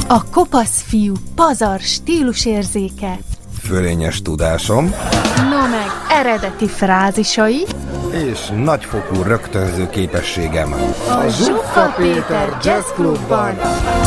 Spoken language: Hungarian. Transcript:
A kopasz fiú pazar stílusérzéke, fölényes tudásom, no meg eredeti frázisai, és nagyfokú rögtönző képességem. a Zsuffa Péter Jazz Clubban.